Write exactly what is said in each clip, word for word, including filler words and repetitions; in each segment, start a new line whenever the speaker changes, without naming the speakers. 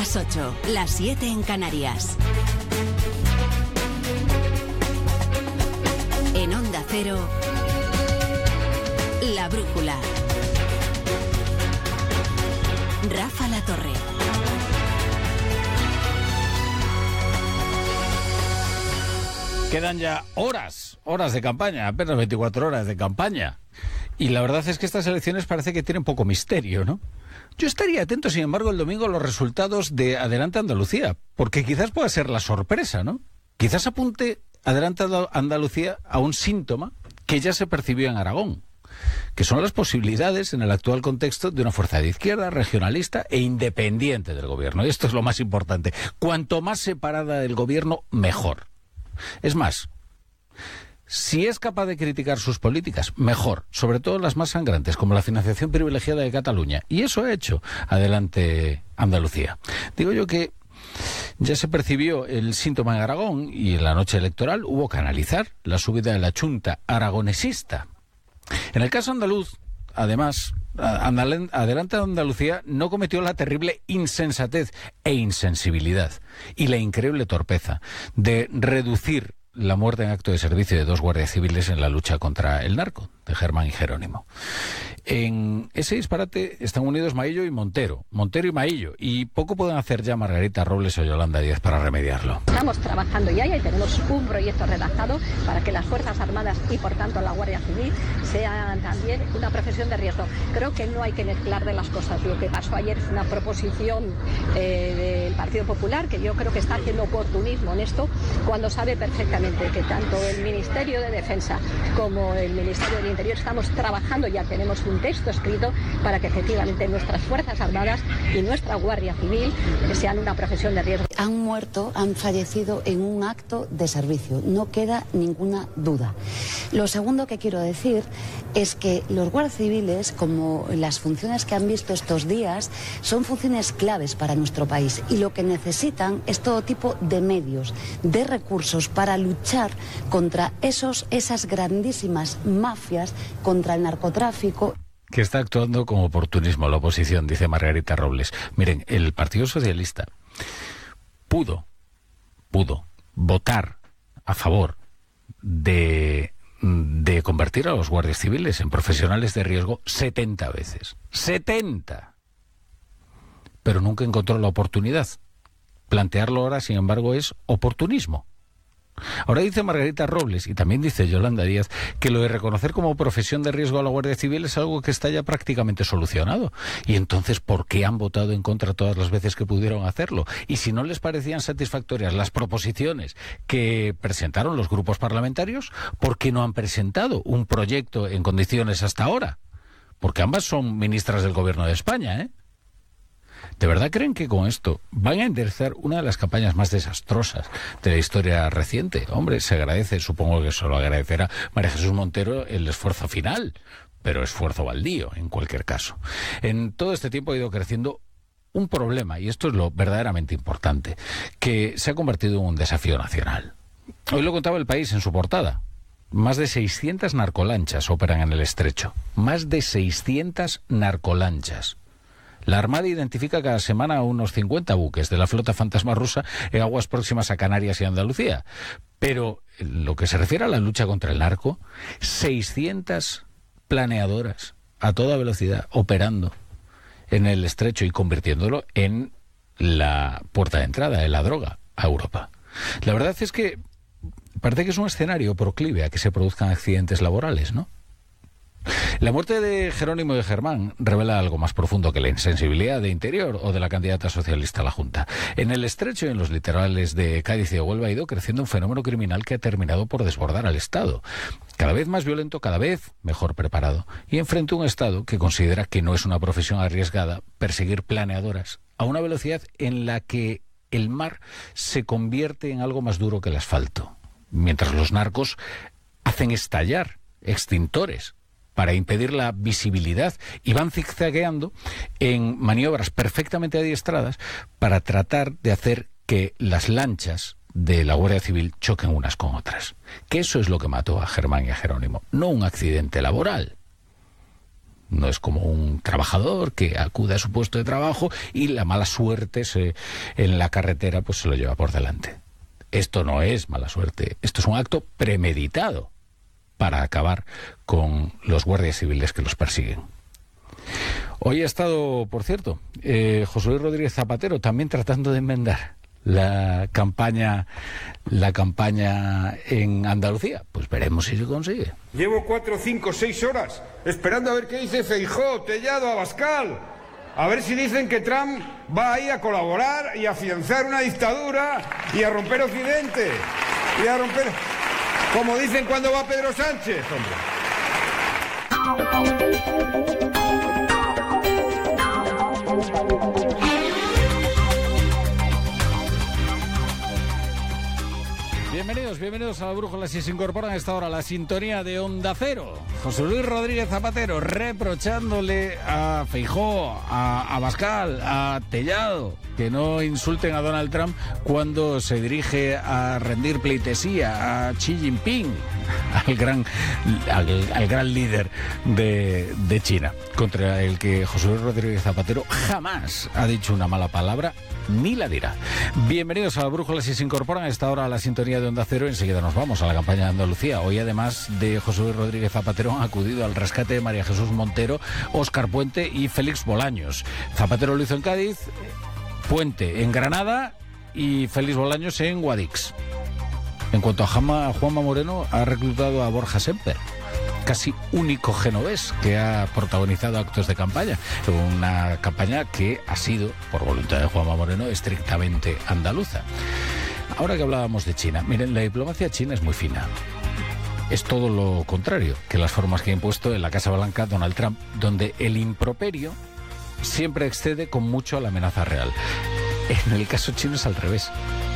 Las ocho, las siete en Canarias. En Onda Cero, La Brújula. Rafa La Torre.
Quedan ya horas, horas de campaña, apenas veinticuatro horas de campaña. Y la verdad es que estas elecciones parece que tienen poco misterio, ¿no? Yo estaría atento, sin embargo, el domingo a los resultados de Adelante Andalucía, porque quizás pueda ser la sorpresa, ¿no? Quizás apunte Adelante Andalucía a un síntoma que ya se percibió en Aragón, que son las posibilidades en el actual contexto de una fuerza de izquierda, regionalista e independiente del gobierno. Y esto es lo más importante. Cuanto más separada del gobierno, mejor. Es más, si es capaz de criticar sus políticas, mejor, sobre todo las más sangrantes, como la financiación privilegiada de Cataluña. Y eso ha hecho Adelante Andalucía. Digo yo que ya se percibió el síntoma en Aragón y en la noche electoral hubo que analizar la subida de la Chunta aragonesista. En el caso andaluz, además, Adelante Andalucía no cometió la terrible insensatez e insensibilidad y la increíble torpeza de reducir la muerte en acto de servicio de dos guardias civiles en la lucha contra el narco, de Germán y Jerónimo. En ese disparate están unidos Maillo y Montero, Montero y Maillo, y poco pueden hacer ya Margarita Robles o Yolanda Díaz para remediarlo.
Estamos trabajando ya y tenemos un proyecto redactado para que las Fuerzas Armadas y por tanto la Guardia Civil sean también una profesión de riesgo. Creo que no hay que mezclar de las cosas. Lo que pasó ayer es una proposición eh, del Partido Popular que yo creo que está haciendo oportunismo en esto cuando sabe perfectamente que tanto el Ministerio de Defensa como el Ministerio del Interior estamos trabajando, ya tenemos un texto escrito para que efectivamente nuestras Fuerzas Armadas y nuestra Guardia Civil sean una profesión de riesgo.
Han muerto, han fallecido en un acto de servicio, no queda ninguna duda. Lo segundo que quiero decir es que los guardias civiles, como las funciones que han visto estos días, son funciones claves para nuestro país y lo que necesitan es todo tipo de medios, de recursos para luchar contra esos, esas grandísimas mafias, contra el narcotráfico.
Que está actuando con oportunismo la oposición, dice Margarita Robles. Miren, el Partido Socialista pudo, pudo votar a favor de, de convertir a los guardias civiles en profesionales de riesgo setenta veces. ¡setenta! Pero nunca encontró la oportunidad. Plantearlo ahora, sin embargo, es oportunismo. Ahora dice Margarita Robles, y también dice Yolanda Díaz, que lo de reconocer como profesión de riesgo a la Guardia Civil es algo que está ya prácticamente solucionado. Y entonces, ¿por qué han votado en contra todas las veces que pudieron hacerlo? Y si no les parecían satisfactorias las proposiciones que presentaron los grupos parlamentarios, ¿por qué no han presentado un proyecto en condiciones hasta ahora? Porque ambas son ministras del Gobierno de España, ¿eh? ¿De verdad creen que con esto van a enderezar una de las campañas más desastrosas de la historia reciente? Hombre, se agradece, supongo que solo agradecerá María Jesús Montero el esfuerzo final, pero esfuerzo baldío en cualquier caso. En todo este tiempo ha ido creciendo un problema, y esto es lo verdaderamente importante, que se ha convertido en un desafío nacional. Hoy lo contaba El País en su portada. Más de seiscientas narcolanchas operan en el estrecho. Más de seiscientas narcolanchas. La Armada identifica cada semana a unos cincuenta buques de la flota fantasma rusa en aguas próximas a Canarias y Andalucía. Pero en lo que se refiere a la lucha contra el narco, seiscientas planeadoras a toda velocidad operando en el estrecho y convirtiéndolo en la puerta de entrada de la droga a Europa. La verdad es que parece que es un escenario proclive a que se produzcan accidentes laborales, ¿no? La muerte de Jerónimo y de Germán revela algo más profundo que la insensibilidad de Interior o de la candidata socialista a la Junta. En el estrecho y en los litorales de Cádiz y de Huelva ha ido creciendo un fenómeno criminal que ha terminado por desbordar al Estado. Cada vez más violento, cada vez mejor preparado. Y enfrente a un Estado que considera que no es una profesión arriesgada perseguir planeadoras a una velocidad en la que el mar se convierte en algo más duro que el asfalto. Mientras los narcos hacen estallar extintores para impedir la visibilidad y van zigzagueando en maniobras perfectamente adiestradas para tratar de hacer que las lanchas de la Guardia Civil choquen unas con otras. Que eso es lo que mató a Germán y a Jerónimo, no un accidente laboral. No es como un trabajador que acude a su puesto de trabajo y la mala suerte se, en la carretera pues se lo lleva por delante. Esto no es mala suerte, esto es un acto premeditado para acabar con los guardias civiles que los persiguen. Hoy ha estado, por cierto, eh, José Luis Rodríguez Zapatero también tratando de enmendar la campaña la campaña en Andalucía. Pues veremos si se consigue.
Llevo cuatro, cinco, seis horas esperando a ver qué dice Feijóo, Tellado, Abascal. A ver si dicen que Trump va ahí a colaborar y a afianzar una dictadura y a romper Occidente. Y a romper... Como dicen cuando va Pedro Sánchez, hombre.
Bienvenidos, bienvenidos a la Brújula. Si se incorporan a esta hora la sintonía de Onda Cero. José Luis Rodríguez Zapatero reprochándole a Feijóo, a Abascal, a Tellado que no insulten a Donald Trump cuando se dirige a rendir pleitesía a Xi Jinping, al gran, al, al gran líder de, de China, contra el que José Luis Rodríguez Zapatero jamás ha dicho una mala palabra, ni la dirá. Bienvenidos a la Brújula. Si se incorporan a esta hora a la sintonía de Onda Cero, enseguida nos vamos a la campaña de Andalucía. Hoy, además de José Luis Rodríguez Zapatero, han acudido al rescate de María Jesús Montero, Óscar Puente y Félix Bolaños. Zapatero lo hizo en Cádiz, Puente en Granada y Félix Bolaños en Guadix. En cuanto a Jama, Juanma Moreno, ha reclutado a Borja Semper, casi único genovés que ha protagonizado actos de campaña. Una campaña que ha sido, por voluntad de Juanma Moreno, estrictamente andaluza. Ahora que hablábamos de China, miren, la diplomacia china es muy fina. Es todo lo contrario que las formas que ha impuesto en la Casa Blanca Donald Trump, donde el improperio siempre excede con mucho a la amenaza real. En el caso chino es al revés.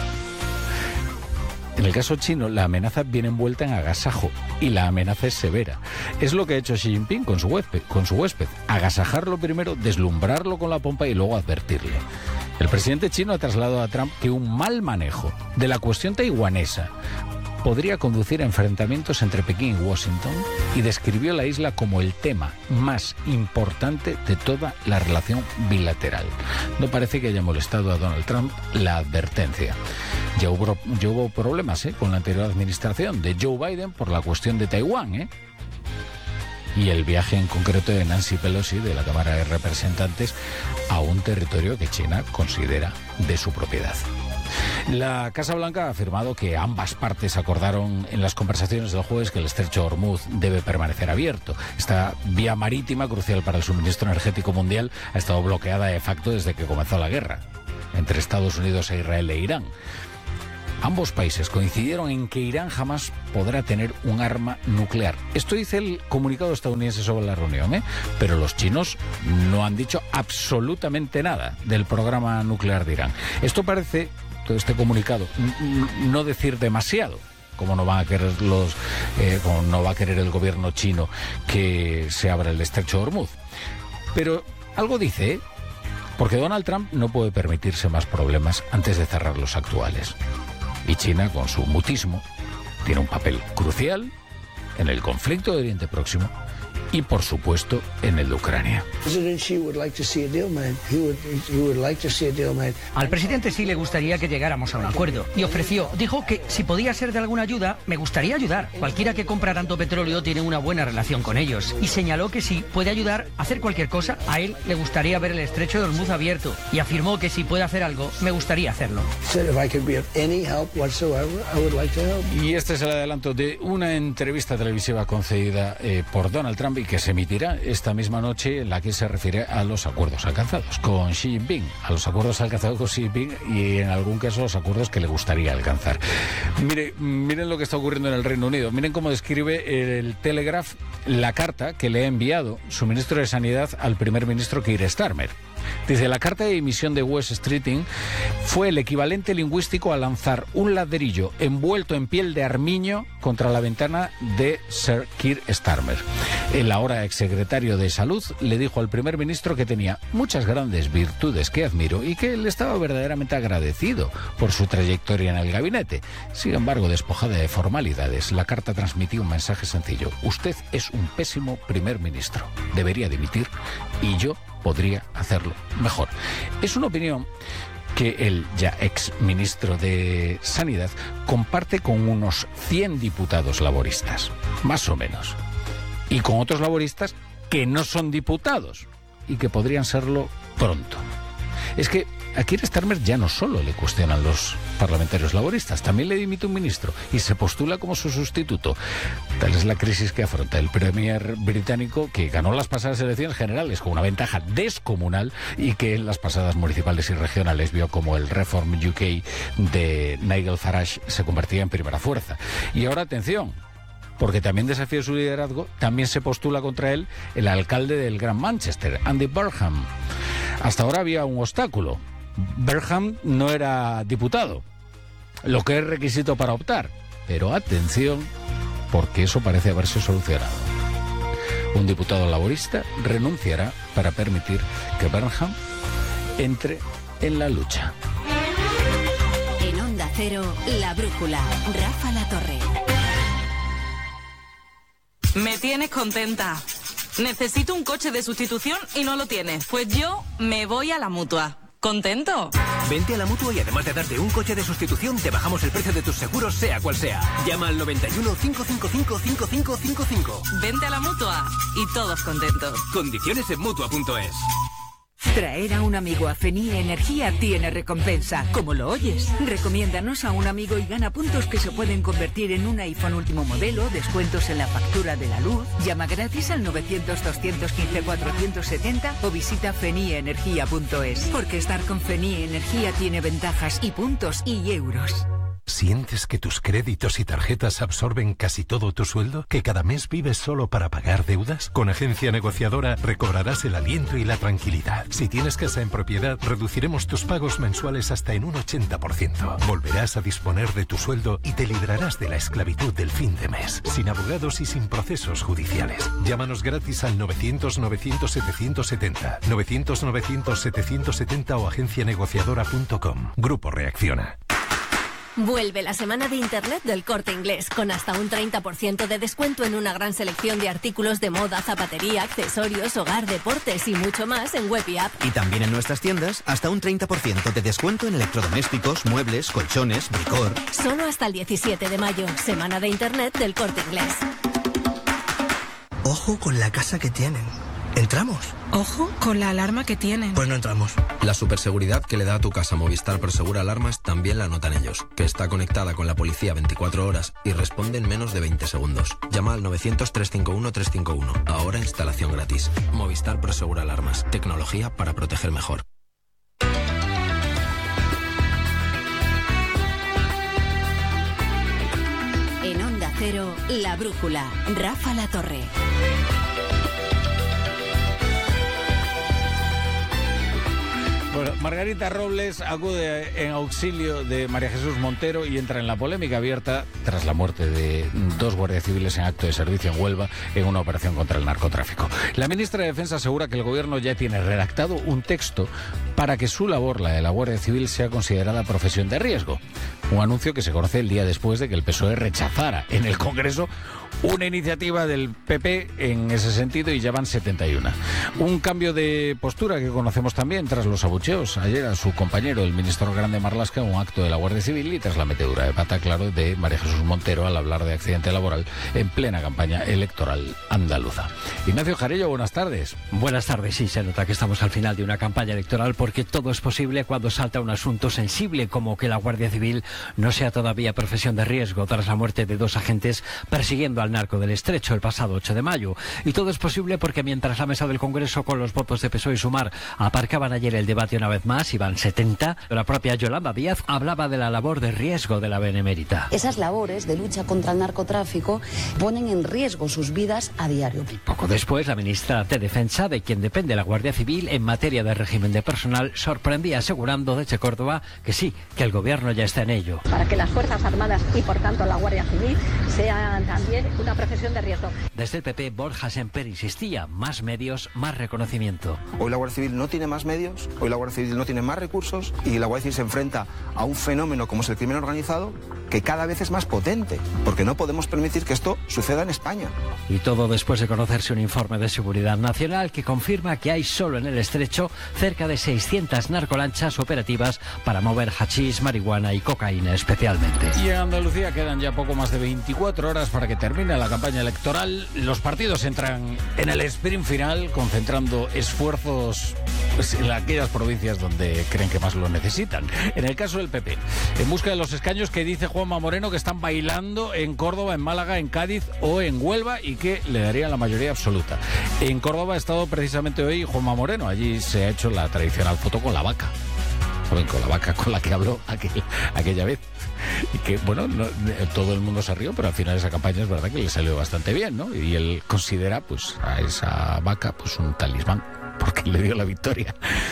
En el caso chino, la amenaza viene envuelta en agasajo y la amenaza es severa. Es lo que ha hecho Xi Jinping con su huésped, con su huésped. Agasajarlo primero, deslumbrarlo con la pompa y luego advertirle. El presidente chino ha trasladado a Trump que un mal manejo de la cuestión taiwanesa podría conducir a enfrentamientos entre Pekín y Washington y describió la isla como el tema más importante de toda la relación bilateral. No parece que haya molestado a Donald Trump la advertencia. Ya hubo, ya hubo problemas ¿eh? con la anterior administración de Joe Biden por la cuestión de Taiwán, ¿eh? y el viaje en concreto de Nancy Pelosi de la Cámara de Representantes a un territorio que China considera de su propiedad. La Casa Blanca ha afirmado que ambas partes acordaron en las conversaciones del jueves que el estrecho de Hormuz debe permanecer abierto. Esta vía marítima, crucial para el suministro energético mundial, ha estado bloqueada de facto desde que comenzó la guerra entre Estados Unidos e Israel e Irán. Ambos países coincidieron en que Irán jamás podrá tener un arma nuclear. Esto dice el comunicado estadounidense sobre la reunión, ¿eh? Pero los chinos no han dicho absolutamente nada del programa nuclear de Irán. Esto parece, todo este comunicado, no decir demasiado. Como no van a querer los, eh, como no va a querer el gobierno chino que se abra el estrecho de Hormuz. Pero algo dice, ¿eh? Porque Donald Trump no puede permitirse más problemas antes de cerrar los actuales. Y China, con su mutismo, tiene un papel crucial en el conflicto de Oriente Próximo y, por supuesto, en el de Ucrania.
Al presidente sí le gustaría que llegáramos a un acuerdo y ofreció, dijo que si podía ser de alguna ayuda, me gustaría ayudar. Cualquiera que compra tanto petróleo tiene una buena relación con ellos. Y señaló que si puede ayudar a hacer cualquier cosa, a él le gustaría ver el estrecho de Hormuz abierto. Y afirmó que si puede hacer algo, me gustaría hacerlo.
Y este es el adelanto de una entrevista televisiva concedida eh, por Donald Trump y que se emitirá esta misma noche, en la que se refiere a los acuerdos alcanzados con Xi Jinping, a los acuerdos alcanzados con Xi Jinping y en algún caso los acuerdos que le gustaría alcanzar. Mire, miren lo que está ocurriendo en el Reino Unido, miren cómo describe el Telegraph la carta que le ha enviado su ministro de Sanidad al primer ministro Keir Starmer. Dice, la carta de dimisión de West Streeting fue el equivalente lingüístico a lanzar un ladrillo envuelto en piel de armiño contra la ventana de Sir Keir Starmer. El ahora exsecretario de Salud le dijo al primer ministro que tenía muchas grandes virtudes que admiro y que él estaba verdaderamente agradecido por su trayectoria en el gabinete. Sin embargo, despojada de formalidades, la carta transmitía un mensaje sencillo. Usted es un pésimo primer ministro. Debería dimitir y yo podría hacerlo mejor. Es una opinión que el ya ex ministro de Sanidad comparte con unos cien diputados laboristas, más o menos, y con otros laboristas que no son diputados y que podrían serlo pronto. Es que a Keir Starmer ya no solo le cuestionan los parlamentarios laboristas, también le dimite un ministro y se postula como su sustituto. Tal es la crisis que afronta el premier británico, que ganó las pasadas elecciones generales con una ventaja descomunal y que en las pasadas municipales y regionales vio como el Reform U K de Nigel Farage se convertía en primera fuerza. Y ahora, atención, porque también desafía su liderazgo, también se postula contra él el alcalde del Gran Manchester, Andy Burnham. Hasta ahora había un obstáculo. Burnham no era diputado, lo que es requisito para optar. Pero atención, porque eso parece haberse solucionado. Un diputado laborista renunciará para permitir que Burnham entre en la lucha.
En Onda Cero, La Brújula, Rafa La Torre.
Me tienes contenta. Necesito un coche de sustitución y no lo tienes. Pues yo me voy a la Mutua. ¿Contento?
Vente a la Mutua y además de darte un coche de sustitución, te bajamos el precio de tus seguros, sea cual sea. Llama al noventa y uno, cinco cinco cinco, cinco cinco cinco cinco.
Vente a la Mutua y todos contentos.
Condiciones en Mutua punto es.
Traer a un amigo a Fenie Energía tiene recompensa, como lo oyes. Recomiéndanos a un amigo y gana puntos que se pueden convertir en un iPhone último modelo, descuentos en la factura de la luz. Llama gratis al novecientos, doscientos quince, cuatrocientos setenta o visita fenie energía punto es. Porque estar con Fenie Energía tiene ventajas y puntos y euros.
¿Sientes que tus créditos y tarjetas absorben casi todo tu sueldo? ¿Que cada mes vives solo para pagar deudas? Con Agencia Negociadora recobrarás el aliento y la tranquilidad. Si tienes casa en propiedad, reduciremos tus pagos mensuales hasta en un ochenta por ciento. Volverás a disponer de tu sueldo y te librarás de la esclavitud del fin de mes, sin abogados y sin procesos judiciales. Llámanos gratis al novecientos, novecientos, setecientos setenta, novecientos, novecientos, setecientos setenta o agencia negociadora punto com. Grupo Reacciona.
Vuelve la semana de Internet del Corte Inglés, con hasta un treinta por ciento de descuento en una gran selección de artículos de moda, zapatería, accesorios, hogar, deportes y mucho más en web y app.
Y también en nuestras tiendas, hasta un treinta por ciento de descuento en electrodomésticos, muebles, colchones, bricor.
Solo hasta el diecisiete de mayo, semana de Internet del Corte Inglés.
Ojo con la casa que tienen. ¿Entramos?
Ojo con la alarma que tienen.
Pues no entramos.
La superseguridad que le da a tu casa Movistar Prosegur Alarmas también la notan ellos, que está conectada con la policía veinticuatro horas y responde en menos de veinte segundos. Llama al novecientos, trescientos cincuenta y uno, trescientos cincuenta y uno. Ahora instalación gratis. Movistar Prosegur Alarmas. Tecnología para proteger mejor.
En Onda Cero, La Brújula, Rafa La Torre.
Bueno, Margarita Robles acude en auxilio de María Jesús Montero y entra en la polémica abierta tras la muerte de dos guardias civiles en acto de servicio en Huelva en una operación contra el narcotráfico. La ministra de Defensa asegura que el gobierno ya tiene redactado un texto para que su labor, la de la Guardia Civil, sea considerada profesión de riesgo. Un anuncio que se conoce el día después de que el P S O E rechazara en el Congreso una iniciativa del P P en ese sentido y ya van setenta y uno. Un cambio de postura que conocemos también tras los abucheos ayer a su compañero, el ministro Grande Marlaska, en un acto de la Guardia Civil y tras la metedura de pata, claro, de María Jesús Montero al hablar de accidente laboral en plena campaña electoral andaluza. Ignacio Jarello, buenas tardes.
Buenas tardes, sí, se nota que estamos al final de una campaña electoral porque todo es posible cuando salta un asunto sensible como que la Guardia Civil no sea todavía profesión de riesgo tras la muerte de dos agentes persiguiendo al
al narco del Estrecho el pasado ocho de mayo. Y todo es posible porque mientras la mesa del Congreso con los votos de P S O E y Sumar aparcaban ayer el debate una vez más, iban setenta, la propia Yolanda Díaz hablaba de la labor de riesgo de la Benemérita.
Esas labores de lucha contra el narcotráfico ponen en riesgo sus vidas a diario.
Poco después, la ministra de Defensa, de quien depende la Guardia Civil en materia de régimen de personal, sorprendía asegurando desde Córdoba que sí, que el gobierno ya está en ello.
Para que las Fuerzas Armadas y por tanto la Guardia Civil sean también una profesión de riesgo.
Desde el P P, Borja Semper insistía, más medios, más reconocimiento.
Hoy la Guardia Civil no tiene más medios, hoy la Guardia Civil no tiene más recursos y la Guardia Civil se enfrenta a un fenómeno como es el crimen organizado que cada vez es más potente, porque no podemos permitir que esto suceda en España.
Y todo después de conocerse un informe de seguridad nacional que confirma que hay solo en el Estrecho cerca de seiscientas narcolanchas operativas para mover hachís, marihuana y cocaína especialmente.
Y en Andalucía quedan ya poco más de veinticuatro horas para que termine la campaña electoral. Los partidos entran en el sprint final, concentrando esfuerzos pues, en aquellas provincias donde creen que más lo necesitan. En el caso del P P, en busca de los escaños que dice Juanma Moreno que están bailando en Córdoba, en Málaga, en Cádiz o en Huelva y que le darían la mayoría absoluta. En Córdoba ha estado precisamente hoy Juanma Moreno. Allí se ha hecho la tradicional foto con la vaca. ¿Saben? Con la vaca con la que habló aquel, aquella vez. Y que, bueno, no, todo el mundo se rió, pero al final esa campaña es verdad que le salió bastante bien, ¿no? Y él considera, pues, a esa vaca, pues, un talismán, porque le dio la victoria.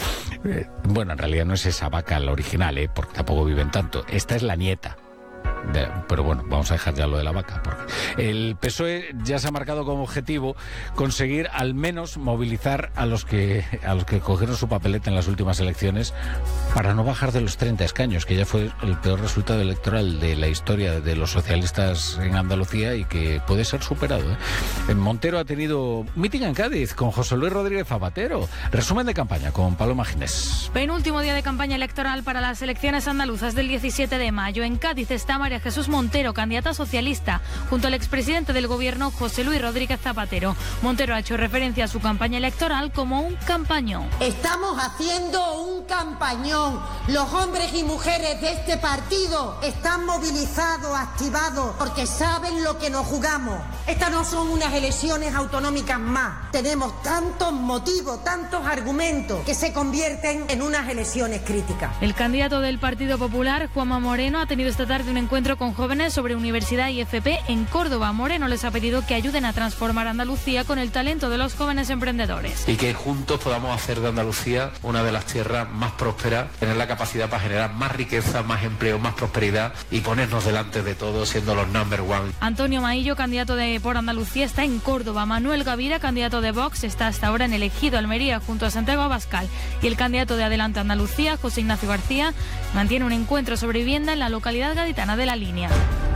Eh, bueno, en realidad no es esa vaca la original, ¿eh? Porque tampoco viven tanto. Esta es la nieta. De, pero bueno, vamos a dejar ya lo de la vaca, porque el P S O E ya se ha marcado como objetivo conseguir al menos movilizar a los que a los que cogieron su papeleta en las últimas elecciones para no bajar de los treinta escaños, que ya fue el peor resultado electoral de la historia de los socialistas en Andalucía y que puede ser superado, ¿eh? En Montero ha tenido mitin en Cádiz con José Luis Rodríguez Zapatero. Resumen de campaña con Paloma Ginés.
Penúltimo día de campaña electoral para las elecciones andaluzas del diecisiete de mayo. En Cádiz está María Jesús Montero, candidata socialista, junto al expresidente del gobierno José Luis Rodríguez Zapatero. Montero ha hecho referencia a su campaña electoral como un campañón.
Estamos haciendo un campañón. Los hombres y mujeres de este partido están movilizados, activados, porque saben lo que nos jugamos. Estas no son unas elecciones autonómicas más. Tenemos tantos motivos, tantos argumentos que se convierten en unas elecciones críticas.
El candidato del Partido Popular, Juanma Moreno, ha tenido esta tarde un encuentro con jóvenes sobre universidad y F P en Córdoba. Moreno les ha pedido que ayuden a transformar Andalucía con el talento de los jóvenes emprendedores.
Y que juntos podamos hacer de Andalucía una de las tierras más prósperas, tener la capacidad para generar más riqueza, más empleo, más prosperidad y ponernos delante de todos siendo los number one.
Antonio Maillo, candidato de Por Andalucía, está en Córdoba. Manuel Gavira, candidato de Vox, está hasta ahora en el Ejido Almería junto a Santiago Abascal. Y el candidato de Adelante Andalucía, José Ignacio García, mantiene un encuentro sobre vivienda en la localidad gaditana de La Línea.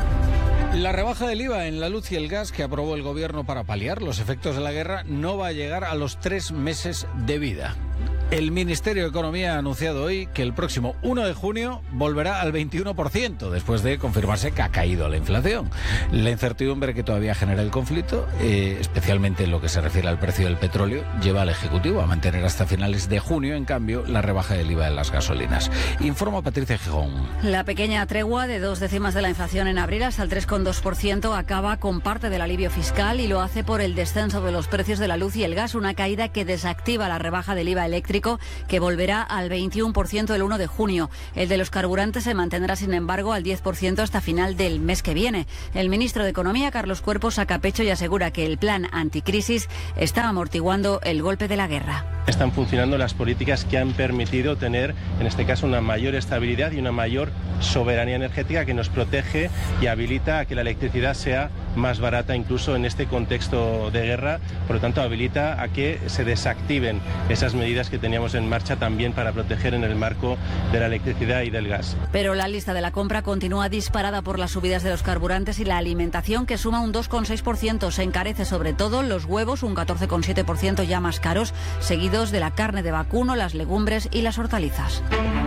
La rebaja del I V A en la luz y el gas que aprobó el gobierno para paliar los efectos de la guerra no va a llegar a los tres meses de vida. El Ministerio de Economía ha anunciado hoy que el próximo uno de junio volverá al veintiuno por ciento, después de confirmarse que ha caído la inflación. La incertidumbre que todavía genera el conflicto, eh, especialmente en lo que se refiere al precio del petróleo, lleva al Ejecutivo a mantener hasta finales de junio, en cambio, la rebaja del I V A en las gasolinas. Informa Patricia Gijón.
La pequeña tregua de dos décimas de la inflación en abril hasta el tres coma dos por ciento acaba con parte del alivio fiscal y lo hace por el descenso de los precios de la luz y el gas, una caída que desactiva la rebaja del I V A eléctrico, que volverá al veintiuno por ciento el uno de junio. El de los carburantes se mantendrá, sin embargo, al diez por ciento hasta final del mes que viene. El ministro de Economía, Carlos Cuerpo, saca pecho y asegura que el plan anticrisis está amortiguando el golpe de la guerra.
Están funcionando las políticas que han permitido tener, en este caso, una mayor estabilidad y una mayor soberanía energética que nos protege y habilita a que la electricidad sea más barata incluso en este contexto de guerra. Por lo tanto, habilita a que se desactiven esas medidas que teníamos en marcha también para proteger en el marco de la electricidad y del gas.
Pero la lista de la compra continúa disparada por las subidas de los carburantes y la alimentación, que suma un dos coma seis por ciento. Se encarece sobre todo los huevos, un catorce coma siete por ciento ya más caros, seguidos de la carne de vacuno, las legumbres y las hortalizas.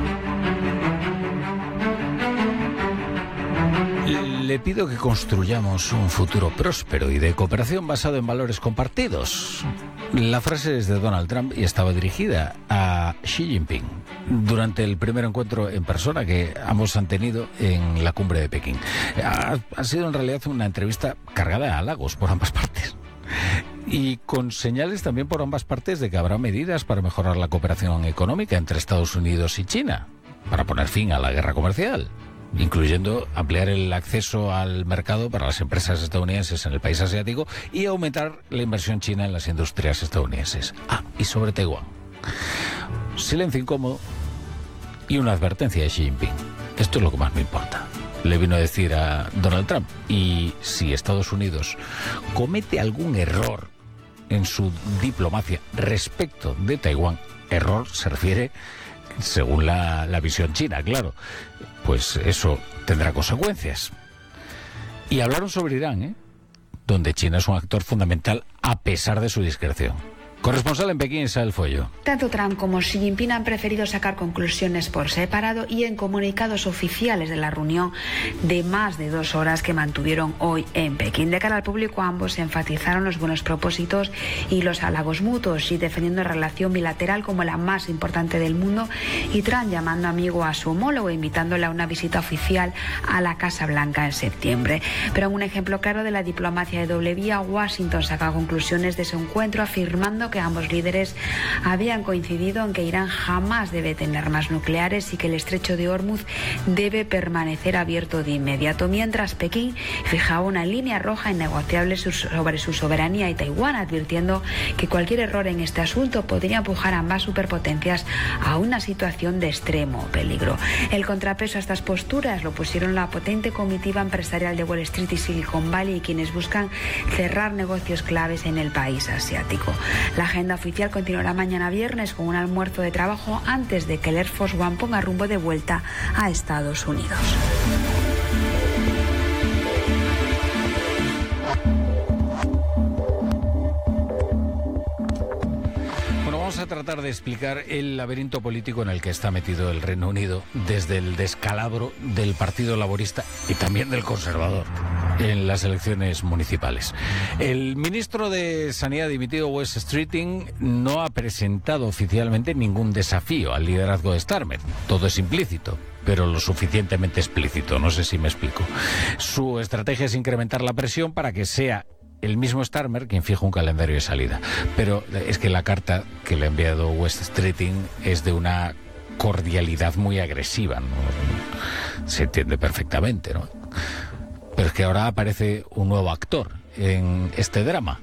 Le pido que construyamos un futuro próspero y de cooperación basado en valores compartidos. La frase es de Donald Trump y estaba dirigida a Xi Jinping. durante el primer encuentro en persona que ambos han tenido en la cumbre de Pekín. Ha, ha sido en realidad una entrevista cargada de halagos por ambas partes. Y con señales también por ambas partes de que habrá medidas para mejorar la cooperación económica entre Estados Unidos y China, para poner fin a la guerra comercial, incluyendo ampliar el acceso al mercado para las empresas estadounidenses en el país asiático y aumentar la inversión china en las industrias estadounidenses. Ah, y sobre Taiwán. Silencio incómodo y una advertencia de Xi Jinping. Esto es lo que más me importa. Le vino a decir a Donald Trump, y si Estados Unidos comete algún error en su diplomacia respecto de Taiwán, error se refiere según la, la visión china, claro, pues eso tendrá consecuencias. Y hablaron sobre Irán, ¿eh? Donde China es un actor fundamental a pesar de su discreción. Corresponsal en Pekín, Isabel Follo.
Tanto Trump como Xi Jinping han preferido sacar conclusiones por separado y en comunicados oficiales de la reunión de más de dos horas que mantuvieron hoy en Pekín. De cara al público, ambos enfatizaron los buenos propósitos y los halagos mutuos, y defendiendo la relación bilateral como la más importante del mundo, y Trump llamando amigo a su homólogo, invitándole a una visita oficial a la Casa Blanca en septiembre. Pero en un ejemplo claro de la diplomacia de doble vía, Washington saca conclusiones de ese encuentro afirmando que ambos líderes habían coincidido en que Irán jamás debe tener armas nucleares y que el estrecho de Hormuz debe permanecer abierto de inmediato, mientras Pekín fijaba una línea roja innegociable sobre su soberanía y Taiwán, advirtiendo que cualquier error en este asunto podría empujar a ambas superpotencias a una situación de extremo peligro. El contrapeso a estas posturas lo pusieron la potente comitiva empresarial de Wall Street y Silicon Valley, quienes buscan cerrar negocios claves en el país asiático. La agenda oficial continuará mañana viernes con un almuerzo de trabajo antes de que el Air Force One ponga rumbo de vuelta a Estados Unidos.
Vamos a tratar de explicar el laberinto político en el que está metido el Reino Unido desde el descalabro del Partido Laborista y también del Conservador en las elecciones municipales. El ministro de Sanidad dimitido, Wes Streeting, no ha presentado oficialmente ningún desafío al liderazgo de Starmer. Todo es implícito, pero lo suficientemente explícito, no sé si me explico. Su estrategia es incrementar la presión para que sea el mismo Starmer quien fija un calendario de salida. Pero es que la carta que le ha enviado Wes Streeting es de una cordialidad muy agresiva, ¿no? Se entiende perfectamente, ¿no? Pero es que ahora aparece un nuevo actor en este drama,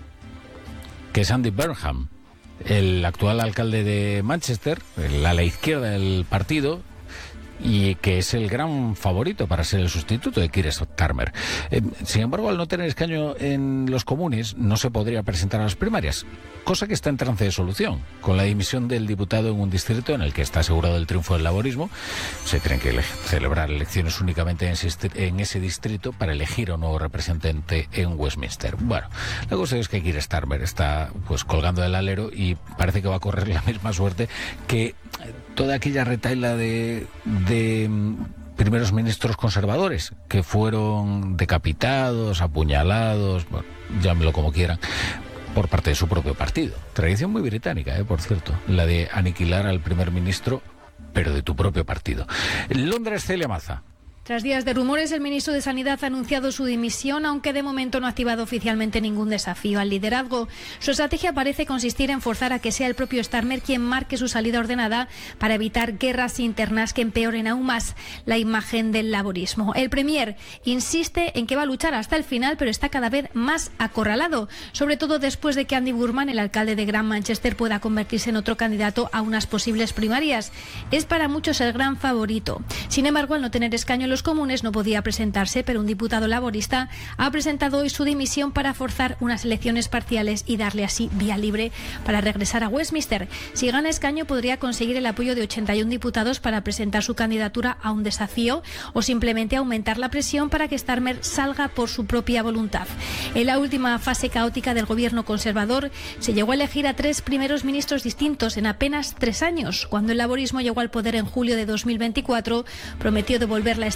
que es Andy Burnham, el actual alcalde de Manchester, el ala izquierda del partido, y que es el gran favorito para ser el sustituto de Keir Starmer. Eh, sin embargo, al no tener escaño en los comunes, no se podría presentar a las primarias, cosa que está en trance de solución. Con la dimisión del diputado en un distrito en el que está asegurado el triunfo del laborismo, se tienen que ele- celebrar elecciones únicamente en ese, en ese distrito para elegir a un nuevo representante en Westminster. Bueno, la cosa es que Keir Starmer está pues colgando del alero y parece que va a correr la misma suerte que toda aquella retahíla de, de primeros ministros conservadores que fueron decapitados, apuñalados, bueno, llámelo como quieran, por parte de su propio partido. Tradición muy británica, eh, por cierto, la de aniquilar al primer ministro, pero de tu propio partido. Londres, Celia Maza.
Tras días de rumores, el ministro de Sanidad ha anunciado su dimisión, aunque de momento no ha activado oficialmente ningún desafío al liderazgo. Su estrategia parece consistir en forzar a que sea el propio Starmer quien marque su salida ordenada para evitar guerras internas que empeoren aún más la imagen del laborismo. El premier insiste en que va a luchar hasta el final, pero está cada vez más acorralado, sobre todo después de que Andy Burnham, el alcalde de Gran Manchester, pueda convertirse en otro candidato a unas posibles primarias. Es para muchos el gran favorito. Sin embargo, al no tener escaño en los comunes no podía presentarse, pero un diputado laborista ha presentado hoy su dimisión para forzar unas elecciones parciales y darle así vía libre para regresar a Westminster. Si gana escaño podría conseguir el apoyo de ochenta y uno diputados para presentar su candidatura a un desafío o simplemente aumentar la presión para que Starmer salga por su propia voluntad. En la última fase caótica del gobierno conservador se llegó a elegir a tres primeros ministros distintos en apenas tres años. Cuando el laborismo llegó al poder en julio de dos mil veinticuatro, prometió devolver la estabilidad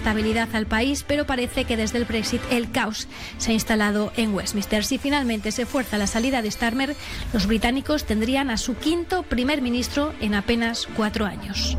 estabilidad al país, pero parece que desde el Brexit el caos se ha instalado en Westminster. Si finalmente se fuerza la salida de Starmer, los británicos tendrían a su quinto primer ministro en apenas cuatro años.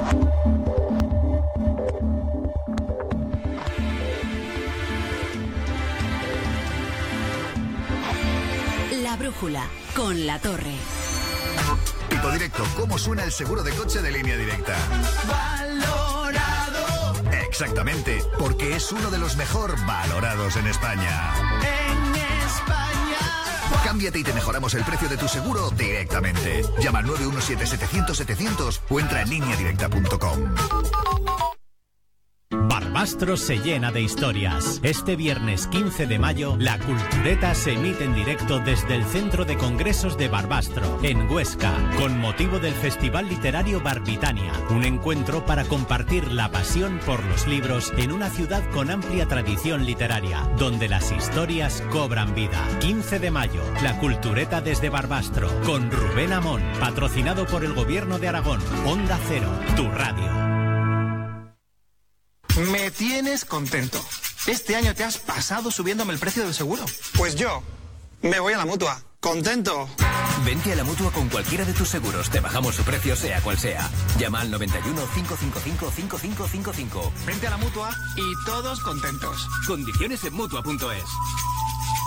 La brújula con La Torre.
Tipo directo, ¿cómo suena el seguro de coche de Línea Directa? Valorado. Exactamente, porque es uno de los mejor valorados en España. En España. Cámbiate y te mejoramos el precio de tu seguro directamente. Llama al nueve uno siete setecientos setecientos o entra en línea directa punto com.
Barbastro se llena de historias. Este viernes quince de mayo, la Cultureta se emite en directo desde el Centro de Congresos de Barbastro, en Huesca, con motivo del Festival Literario Barbitania, un encuentro para compartir la pasión por los libros en una ciudad con amplia tradición literaria, donde las historias cobran vida. quince de mayo, la Cultureta desde Barbastro, con Rubén Amón, patrocinado por el Gobierno de Aragón. Onda Cero, tu radio.
Me tienes contento. Este año te has pasado subiéndome el precio del seguro. Pues yo me voy a la Mutua. ¡Contento!
Vente a la Mutua con cualquiera de tus seguros. Te bajamos su precio sea cual sea. Llama al noventa y uno, cinco cinco cinco, cinco cinco cinco cinco.
Vente a la Mutua y todos contentos.
Condiciones en Mutua punto es.